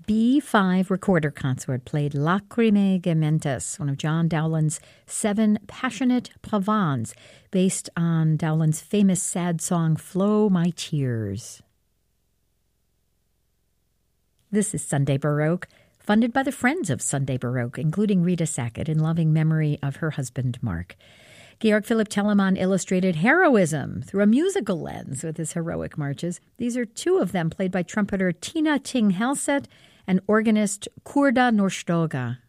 B5 Recorder Consort played Lacrimae Gementes, one of John Dowland's 7 passionate pavans, based on Dowland's famous sad song, Flow My Tears. This is Sunday Baroque, funded by the Friends of Sunday Baroque, including Rita Sackett, in loving memory of her husband, Mark. Georg Philipp Telemann illustrated heroism through a musical lens with his heroic marches. These are 2 of them played by trumpeter Tina Ting-Helset and organist Kurda Norstoga.